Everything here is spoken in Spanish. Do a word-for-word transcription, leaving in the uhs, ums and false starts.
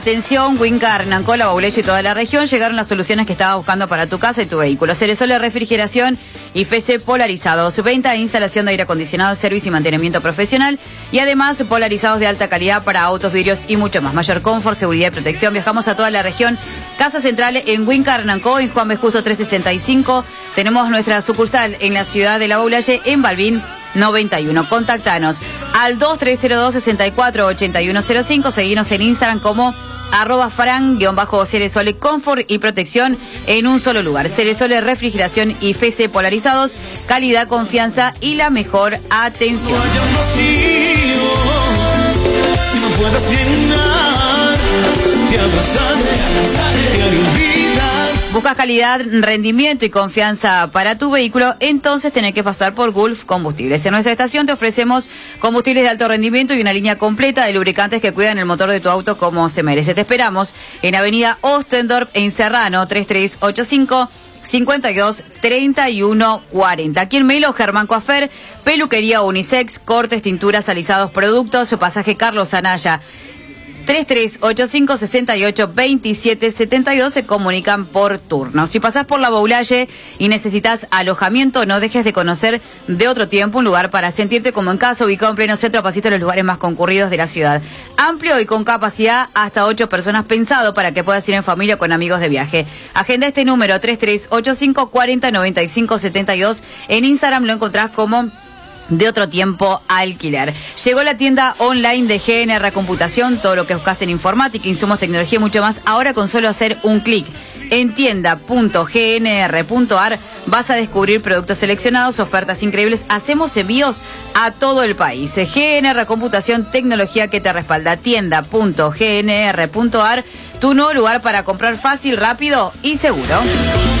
Atención, Wincar, Nancó, La Baulella y toda la región llegaron las soluciones que estabas buscando para tu casa y tu vehículo. Ceresol Refrigeración y F C Polarizados. Venta e instalación de aire acondicionado, servicio y mantenimiento profesional. Y además polarizados de alta calidad para autos, vidrios y mucho más. Mayor confort, seguridad y protección. Viajamos a toda la región. Casa central en Wincar, Nancó, en Juan B. Justo trescientos sesenta y cinco. Tenemos nuestra sucursal en la ciudad de La Baulella, en Balbín noventa y uno. Contactanos al dos tres cero dos, seis cuatro, ocho uno cero cinco. Seguinos en Instagram como arroba fran, guión bajo Ceresole, confort y protección en un solo lugar. Ceresole Refrigeración y F C Polarizados, calidad, confianza y la mejor atención. ¿Buscas calidad, rendimiento y confianza para tu vehículo? Entonces tenés que pasar por Gulf Combustibles. En nuestra estación te ofrecemos combustibles de alto rendimiento y una línea completa de lubricantes que cuidan el motor de tu auto como se merece. Te esperamos en Avenida Ostendorf, en Serrano, tres tres ocho cinco, cincuenta y dos, treinta y uno, cuarenta. Aquí en Melo, Germán Coafer, peluquería unisex, cortes, tinturas, alisados, productos, pasaje Carlos Anaya. tres tres ocho cinco, seis ocho, dos siete siete dos, se comunican por turno. Si pasás por La Baulella y necesitas alojamiento, no dejes de conocer De Otro Tiempo, un lugar para sentirte como en casa, ubicado en pleno centro, pasito de los lugares más concurridos de la ciudad. Amplio y con capacidad hasta ocho personas, pensado para que puedas ir en familia o con amigos de viaje. Agenda este número tres tres ocho cinco, cuarenta, noventa y cinco, setenta y dos. En Instagram lo encontrás como De Otro Tiempo Alquiler. Llegó la tienda online de G N R Computación, todo lo que buscas en informática, insumos, tecnología y mucho más, ahora con solo hacer un clic. En tienda punto g n r punto a r vas a descubrir productos seleccionados, ofertas increíbles, hacemos envíos a todo el país. G N R Computación, tecnología que te respalda. tienda punto g n r punto a r, tu nuevo lugar para comprar fácil, rápido y seguro.